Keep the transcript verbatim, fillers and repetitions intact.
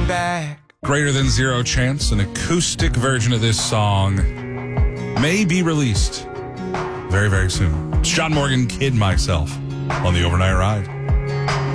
back. Greater Than Zero Chance, an acoustic version of this song, may be released very, very soon. It's John Morgan, Kid Myself, on the Overnight Ride.